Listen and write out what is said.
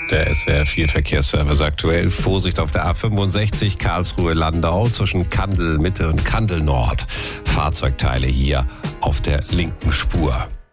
Der SWR 4 Verkehrsservice aktuell. Vorsicht auf der A65 Karlsruhe-Landau zwischen Kandel Mitte und Kandel Nord. Fahrzeugteile hier auf der linken Spur.